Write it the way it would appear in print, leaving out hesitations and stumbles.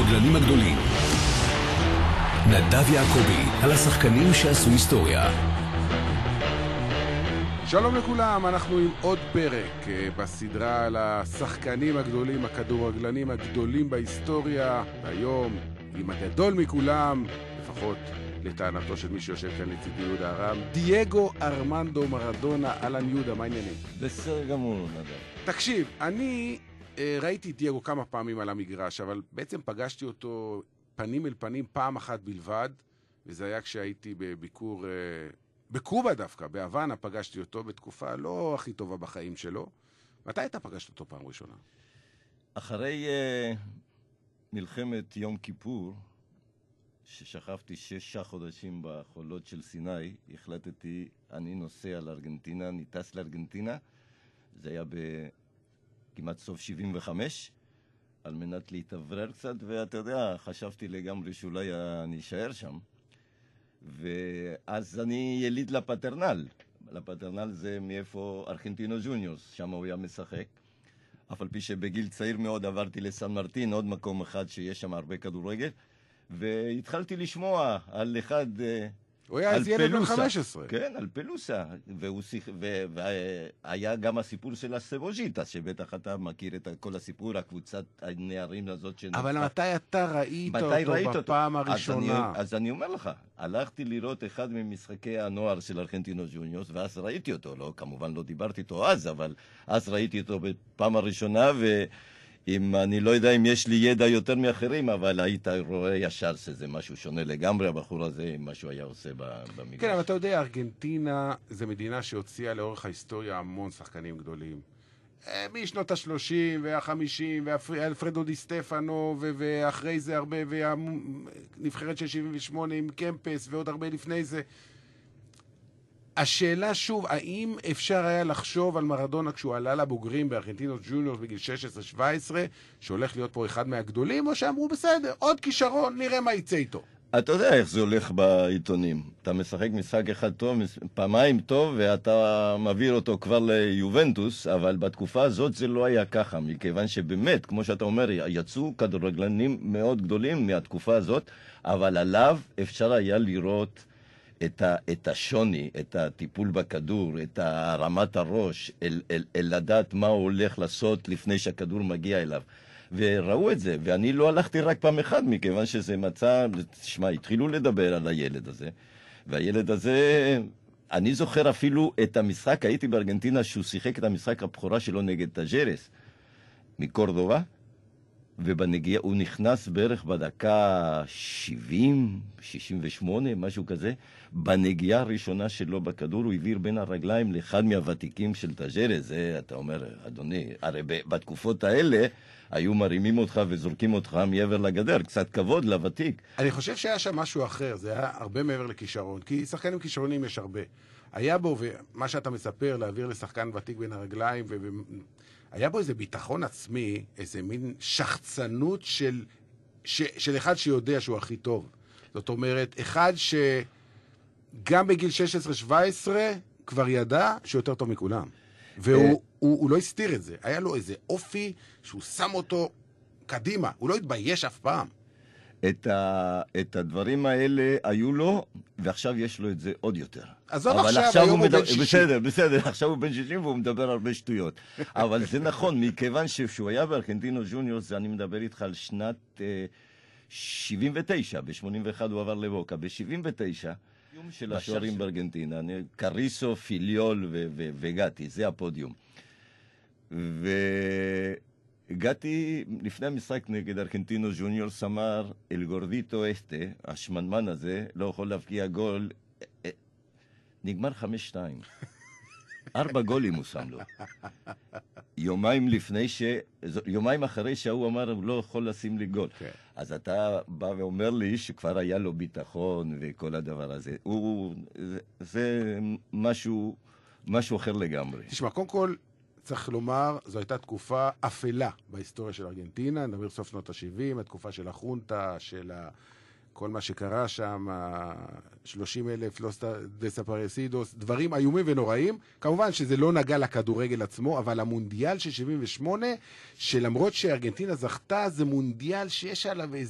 הכדורגלנים הגדולים. נדב יעקבי על השחקנים שעשו היסטוריה. שלום לכולם, אנחנו עם עוד פרק בסדרה על השחקנים הגדולים, הכדורגלנים הגדולים בהיסטוריה. היום עם הגדול מכולם, לפחות לטענתו של מי שיושב כאן לצידי יהודה ארם, דייגו ארמנדו מרדונה. אהלן יהודה, מה העניינים? בסדר גמור, נדב. תקשיב, אני ראיתי את דייגו כמה פעמים על המגרש, אבל בעצם פגשתי אותו פנים אל פנים פעם אחת בלבד, וזה היה כשהייתי בביקור בקובה דווקא, בהוואנה, פגשתי אותו בתקופה לא הכי טובה בחיים שלו. מתי אתה פגשת אותו פעם ראשונה? אחרי מלחמת יום כיפור, ששכבתי 6 חודשים בחולות של סיני, החלטתי, אני נוסע לארגנטינה, אני טס לארגנטינה, זה היה כמעט סוף 75, על מנת להתאוורר קצת, ואתה יודע, חשבתי לגמרי שאולי אני אשאר שם. ואז אני יליד לפטרנל. לפטרנל זה מאיפה ארגנטינו ג'וניורס, שם הוא היה משחק. אף על פי שבגיל צעיר מאוד עברתי לסן מרטין, עוד מקום אחד שיש שם הרבה כדורגל, והתחלתי לשמוע על אחד, הוא היה אז ילד בן 15. כן, על פלוסה. והיה גם הסיפור של הסבוז'יטה, שבטח אתה מכיר את כל הסיפור, הקבוצת הנערים הזאת שנצחה. אבל מתי אתה ראית אותו בפעם הראשונה? אז אני אומר לך, הלכתי לראות אחד ממשחקי הנוער של ארגנטינו ג'וניורס, ואז ראיתי אותו, לא, כמובן לא דיברתי איתו אז, אבל אז ראיתי אותו בפעם הראשונה, אני לא יודע אם יש לי ידע יותר מאחרים, אבל היית רואה ישר שזה משהו שונה לגמרי, הבחור הזה, אם משהו היה עושה במגרש. כן, אבל אתה יודע, ארגנטינה זה מדינה שהוציאה לאורך ההיסטוריה המון שחקנים גדולים. משנות ה-30 וה-50, ואלפרדו די סטפנו, ואחרי זה הרבה, והנבחרת של 78 עם קמפס, ועוד הרבה לפני זה. השאלה שוב, האם אפשר היה לחשוב על מרדונה כשהוא עלה לבוגרים בארגנטינו ג'וניורס בגיל 16-17, שהולך להיות פה אחד מהגדולים, או שאמרו בסדר, עוד כישרון, נראה מה יצא איתו? אתה יודע איך זה הולך בעיתונים. אתה משחק משחק אחד טוב, פעמיים טוב, ואתה מעביר אותו כבר ליובנטוס, אבל בתקופה הזאת זה לא היה ככה, מכיוון שבאמת, כמו שאתה אומר, יצאו כדורגלנים מאוד גדולים מהתקופה הזאת, אבל עליו אפשר היה לראות את השוני, את הטיפול בכדור, את הרמת הראש, לדעת מה הוא הולך לעשות לפני שהכדור מגיע אליו. וראו את זה, ואני לא הלכתי רק פעם אחד, מכיוון שזה מצא, תשמע, התחילו לדבר על הילד הזה, והילד הזה, אני זוכר אפילו את המשחק, הייתי בארגנטינה שהוא שיחק את המשחק הבכורה שלו נגד טאג'רס, מקורדובה, ובנגיעה הוא נכנס בערך בדקה 70, 68, משהו כזה. בנגיעה הראשונה שלו בכדור הוא העביר בין הרגליים לאחד מהוותיקים של טאג'רס. זה, אתה אומר, אדוני, הרי בתקופות האלה היו מרימים אותך וזורקים אותך מעבר לגדר, קצת כבוד לוותיק. אני חושב שהיה שם משהו אחר, זה היה הרבה מעבר לכישרון, כי שחקנים כישרונים יש הרבה. היה בו, ומה שאתה מספר, להעביר לשחקן ותיק בין הרגליים, היה בו איזה ביטחון עצמי, איזה מין שחצנות של אחד שיודע שהוא הכי טוב. זאת אומרת, אחד שגם בגיל 16-17 כבר ידע שיותר טוב מכולם. והוא לא הסתיר את זה. היה לו איזה אופי שהוא שם אותו קדימה. הוא לא התבייש אף פעם. את הדברים האלה היו לו, ועכשיו יש לו את זה עוד יותר. עזוב עכשיו, היום הוא בן 60. בסדר, עכשיו הוא בן 60 והוא מדבר הרבה שטויות. אבל זה נכון, מכיוון שהוא היה בארגנטינו ג'וניורס, אני מדבר איתך על שנת 79, ב-81 הוא עבר לבוקה, ב-79, יום של השוערים בארגנטינה, קריסו, פיליול וגאטי, זה הפודיום. הגעתי לפני המשחק נגד ארגנטינו ג'וניורס, אמר, אל גורדיטו אסטה, השמנמן הזה, לא יכול להבקיע גול, נגמר 5-2. 4 גולים הוא שם לו. יומיים אחרי שהוא אמר, הוא לא יכול לשים לי גול. Okay. אז אתה בא ואומר לי שכבר היה לו ביטחון וכל הדבר הזה. זה משהו אחר לגמרי. תשמע, קודם כל, צריך לומר, זו הייתה תקופה אפלה בהיסטוריה של ארגנטינה, נדבר סוף שנות ה-70, התקופה של החונטה, של כל מה שקרה שם, 30,000 לוס דספרסידוס, דברים איומים ונוראים. כמובן שזה לא נגע לכדורגל עצמו, אבל המונדיאל של 78, שלמרות שארגנטינה זכתה, זה מונדיאל שיש עליו